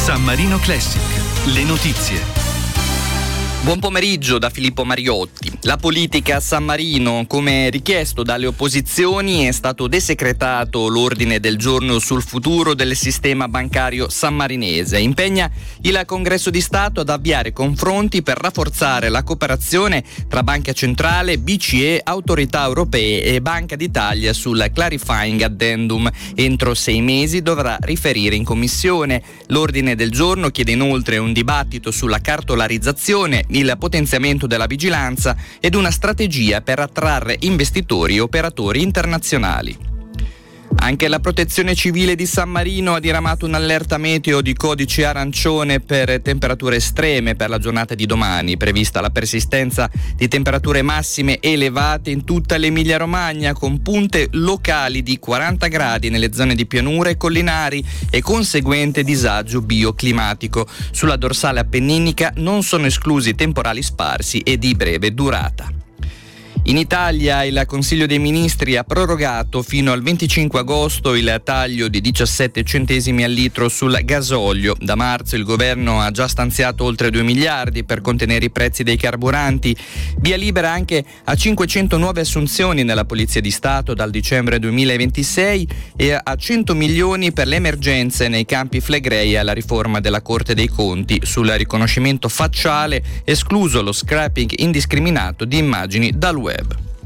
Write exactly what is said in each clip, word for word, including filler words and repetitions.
San Marino Classic, le notizie. Buon pomeriggio da Filippo Mariotti. La politica a San Marino, come richiesto dalle opposizioni, è stato desecretato l'ordine del giorno sul futuro del sistema bancario sammarinese. Impegna il Congresso di Stato ad avviare confronti per rafforzare la cooperazione tra Banca Centrale, B C E, autorità europee e Banca d'Italia sul clarifying addendum. Entro sei mesi dovrà riferire in Commissione. L'ordine del giorno chiede inoltre un dibattito sulla cartolarizzazione, il potenziamento della vigilanza ed una strategia per attrarre investitori e operatori internazionali. Anche la Protezione Civile di San Marino ha diramato un'allerta meteo di codice arancione per temperature estreme per la giornata di domani, prevista la persistenza di temperature massime elevate in tutta l'Emilia-Romagna, con punte locali di quaranta gradi nelle zone di pianura e collinari e conseguente disagio bioclimatico. Sulla dorsale appenninica non sono esclusi temporali sparsi e di breve durata. In Italia il Consiglio dei Ministri ha prorogato fino al venticinque agosto il taglio di diciassette centesimi al litro sul gasolio. Da marzo il governo ha già stanziato oltre due miliardi per contenere i prezzi dei carburanti. Via libera anche a cinquecento nuove assunzioni nella Polizia di Stato dal dicembre duemilaventisei e a cento milioni per le emergenze nei campi Flegrei e alla riforma della Corte dei Conti. Sul riconoscimento facciale, escluso lo scrapping indiscriminato di immagini dal web.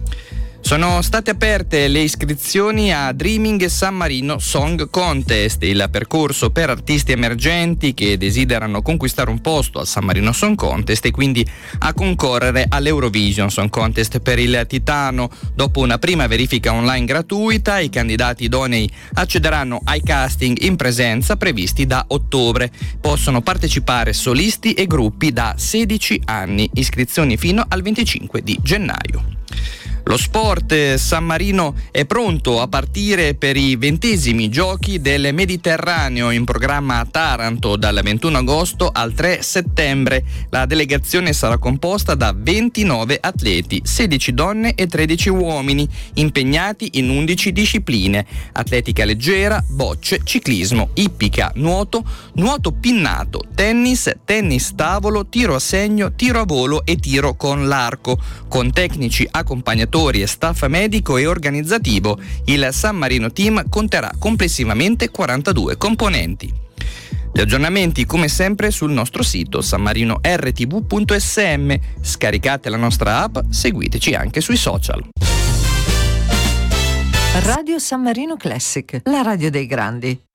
Sono state aperte le iscrizioni a Dreaming San Marino Song Contest, il percorso per artisti emergenti che desiderano conquistare un posto al San Marino Song Contest e quindi a concorrere all'Eurovision Song Contest per il Titano. Dopo una prima verifica online gratuita, i candidati idonei accederanno ai casting in presenza previsti da ottobre. Possono partecipare solisti e gruppi da sedici anni, iscrizioni fino al venticinque di gennaio. Lo sport, San Marino è pronto a partire per i ventesimi giochi del Mediterraneo in programma a Taranto dal ventuno agosto al tre settembre. La delegazione sarà composta da ventinove atleti, sedici donne e tredici uomini, impegnati in undici discipline: atletica leggera, bocce, ciclismo, ippica, nuoto, nuoto pinnato, tennis, tennis tavolo, tiro a segno, tiro a volo e tiro con l'arco. Con tecnici accompagnatori e staff medico e organizzativo, il San Marino Team conterà complessivamente quarantadue componenti. Gli aggiornamenti come sempre sul nostro sito san marino r t v punto s m. Scaricate la nostra app, seguiteci anche sui social. Radio San Marino Classic, la radio dei grandi.